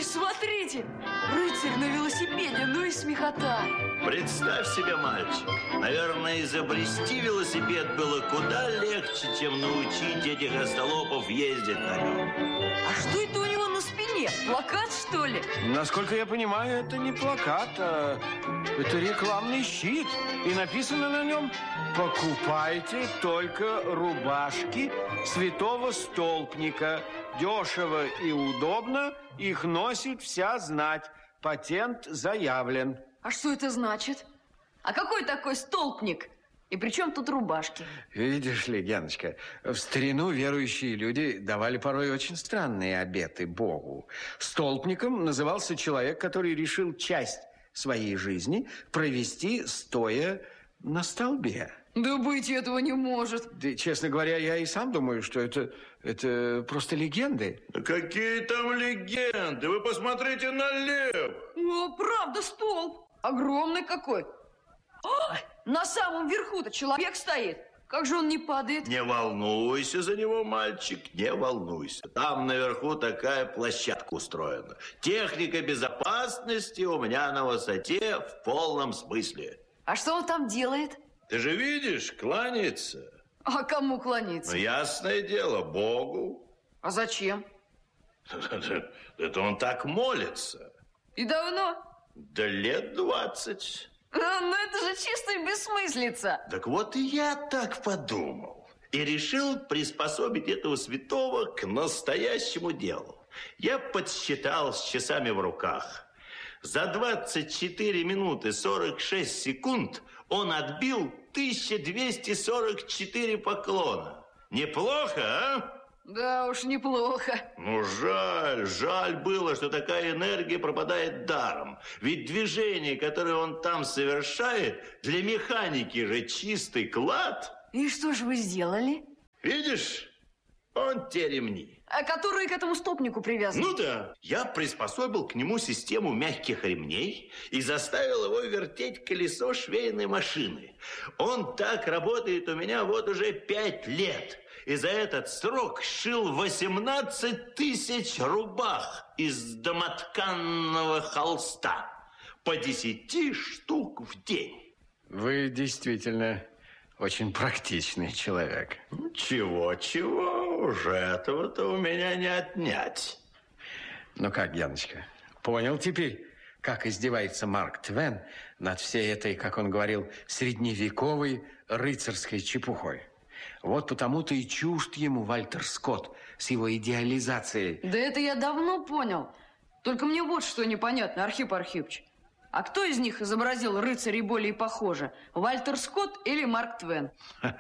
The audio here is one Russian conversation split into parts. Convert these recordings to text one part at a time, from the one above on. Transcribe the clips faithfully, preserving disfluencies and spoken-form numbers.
смотрите, рыцарь на велосипеде, ну и смехота. Представь себе, мальчик, наверное, изобрести велосипед было куда легче, чем научить этих остолопов ездить на нем. А что это у него на спине? Плакат, что ли? Насколько я понимаю, это не плакат, а это рекламный щит. И написано на нем: покупайте только рубашки святого столпника. Дешево и удобно, их носит вся знать. Патент заявлен. А что это значит? А какой такой столпник? И при чем тут рубашки? Видишь ли, Геночка, в старину верующие люди давали порой очень странные обеты Богу. Столпником назывался человек, который решил часть своей жизни провести стоя на столбе. Да быть этого не может. Да, честно говоря, я и сам думаю, что это, это просто легенды. Да какие там легенды? Вы посмотрите налево. О, правда, столб. Огромный какой. О, на самом верху-то человек стоит. Как же он не падает? Не волнуйся за него, мальчик, не волнуйся. Там наверху такая площадка устроена. Техника безопасности у меня на высоте в полном смысле. А что он там делает? Ты же видишь, кланяется. А кому кланяется? Ну, ясное дело, Богу. А зачем? Это он так молится. И давно? Да лет двадцать. А, ну это же чистая бессмыслица. Так вот и я так подумал. И решил приспособить этого святого к настоящему делу. Я подсчитал с часами в руках. За двадцать четыре минуты сорок шесть секунд он отбил тысяча двести сорок четыре поклона. Неплохо, а? Да уж, неплохо. Ну, жаль, жаль было, что такая энергия пропадает даром. Ведь движение, которое он там совершает, для механики же чистый клад. И что же вы сделали? Видишь, он те ремни. А которые к этому столпнику привязаны? Ну да. Я приспособил к нему систему мягких ремней и заставил его вертеть колесо швейной машины. Он так работает у меня вот уже пять лет. И за этот срок сшил восемнадцать тысяч рубах из домотканного холста. По десяти штук в день. Вы действительно очень практичный человек. Чего-чего, уже этого-то у меня не отнять. Ну как, Яночка, понял теперь, как издевается Марк Твен над всей этой, как он говорил, средневековой рыцарской чепухой? Вот потому-то и чужд ему Вальтер Скотт с его идеализацией. Да это я давно понял. Только мне вот что непонятно, Архип Архипыч. А кто из них изобразил рыцарей более похоже? Вальтер Скотт или Марк Твен?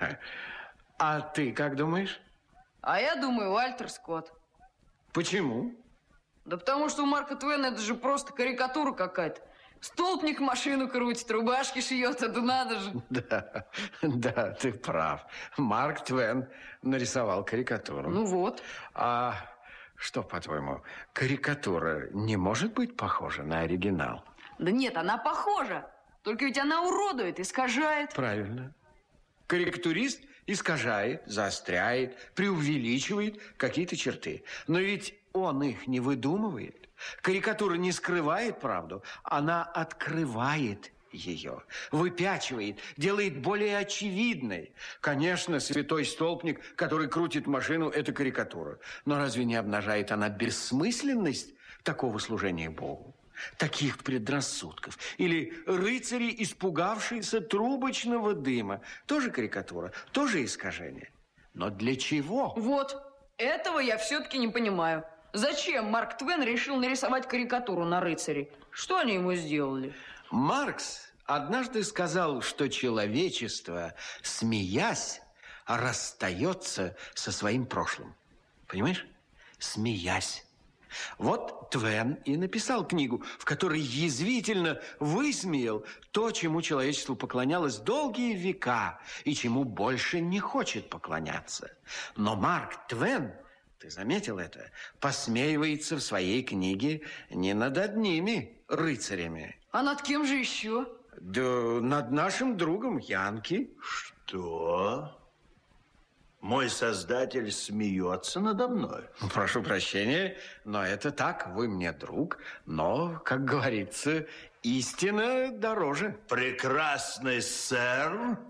А ты как думаешь? А я думаю, Вальтер Скотт. Почему? Да потому что у Марка Твена это же просто карикатура какая-то. Столпник машину крутит, рубашки шьет, это надо же. Да, да, ты прав. Марк Твен нарисовал карикатуру. Ну вот. А что, по-твоему, карикатура не может быть похожа на оригинал? Да нет, она похожа. Только ведь она уродует, искажает. Правильно. Карикатурист искажает, заостряет, преувеличивает какие-то черты. Но ведь он их не выдумывает. Карикатура не скрывает правду, она открывает ее, выпячивает, делает более очевидной. Конечно, святой столпник, который крутит машину, это карикатура. Но разве не обнажает она бессмысленность такого служения Богу? Таких предрассудков. Или рыцари, испугавшиеся трубочного дыма. Тоже карикатура, тоже искажение. Но для чего? Вот, этого я все-таки не понимаю. Зачем Марк Твен решил нарисовать карикатуру на рыцарей? Что они ему сделали? Маркс однажды сказал, что человечество, смеясь, расстается со своим прошлым. Понимаешь? Смеясь. Вот Твен и написал книгу, в которой язвительно высмеял то, чему человечество поклонялось долгие века и чему больше не хочет поклоняться. Но Марк Твен, ты заметил это, посмеивается в своей книге не над одними рыцарями. А над кем же еще? Да над нашим другом Янки. Что? Мой создатель смеется надо мной. Прошу прощения, но это так. Вы мне друг, но, как говорится, истина дороже. Прекрасный сэр.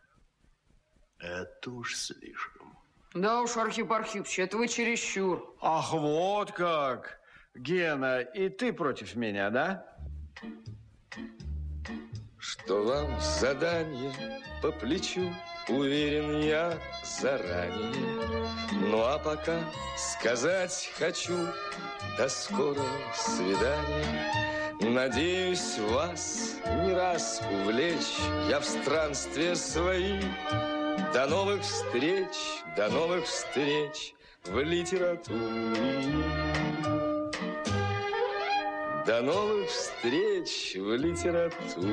Это уж слишком. Да уж, Архип Архипыч, это вы чересчур. Ах, вот как. Гена, и ты против меня, да? Что вам задание по плечу, уверен я заранее. Ну а пока сказать хочу: до скорого свидания. Надеюсь вас не раз увлечь я в странстве свои. До новых встреч, до новых встреч в литературе. До новых встреч в литературе.